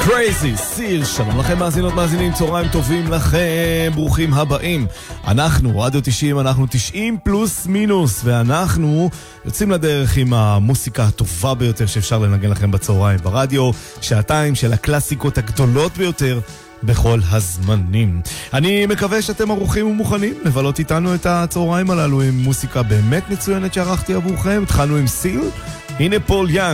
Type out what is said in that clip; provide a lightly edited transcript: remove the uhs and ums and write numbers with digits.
Crazy סיר, שלום לכם מאזינות מאזינים, צהריים טובים לכם, ברוכים הבאים. אנחנו רדיו 90, אנחנו 90 פלוס מינוס, ואנחנו יוצאים לדרך עם המוסיקה הטובה ביותר שאפשר לנגן לכם בצהריים ברדיו, שעתיים של הקלאסיקות הגדולות ביותר בכל הזמנים. אני מקווה שאתם ערוכים ומוכנים לבלות איתנו את הצהריים הללו עם מוסיקה באמת מצוינת שערכתי עבורכם. התחלנו עם סיר, הנה פול יאנג,